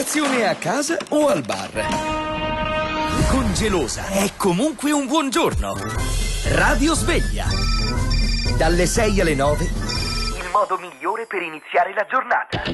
colazione a casa o al bar. Con Gelosa è comunque un buon giorno. Radio Sveglia. Dalle 6 alle 9. Il modo migliore per iniziare la giornata.